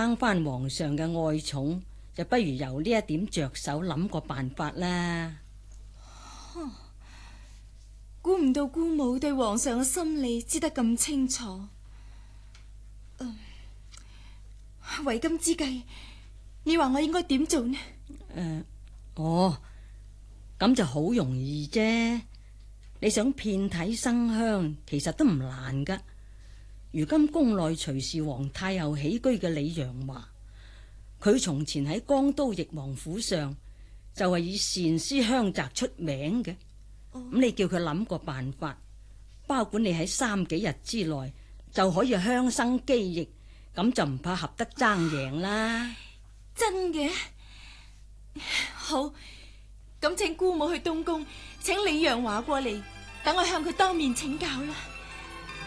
爭翻皇上嘅愛寵，就不如由呢一點着手諗個辦法啦。 估唔到姑母對皇上嘅心理知得咁清楚。為今之計，你話我應該點做呢？ 咁就好容易啫。你想遍體生香，其實都唔難噶。如今宮內隨侍皇太后起居嘅李陽華，佢從前喺江都翼王府上就係以善詩香澤出名嘅。咁你叫佢諗個辦法，包管你喺3幾日之內就可以香生機翼，咁就唔怕合得爭贏啦。 真嘅？好，咁請姑母去東宮，請李陽華過嚟，等我向佢當面請教啦。